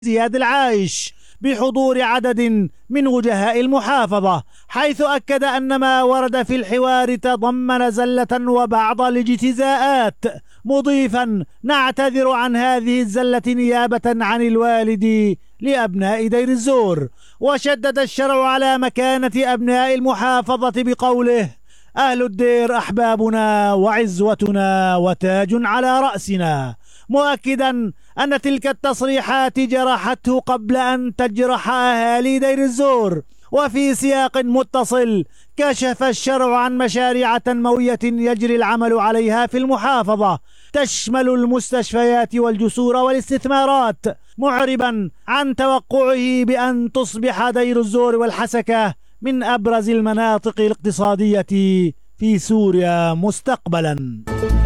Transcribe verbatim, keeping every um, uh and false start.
زياد العايش بحضور عدد من وجهاء المحافظة، حيث أكد أن ما ورد في الحوار تضمن زلة وبعض الاجتزاءات، مضيفا: نعتذر عن هذه الزلة نيابة عن الوالد لأبناء دير الزور. وشدد الشرع على مكانة أبناء المحافظة بقوله: أهل الدير أحبابنا وعزوتنا وتاج على رأسنا، مؤكدا أن تلك التصريحات جرحته قبل أن تجرح أهالي دير الزور. وفي سياق متصل كشف الشرع عن مشاريع تنموية يجري العمل عليها في المحافظة، تشمل المستشفيات والجسور والاستثمارات، معربا عن توقعه بأن تصبح دير الزور والحسكة من أبرز المناطق الاقتصادية في سوريا مستقبلا.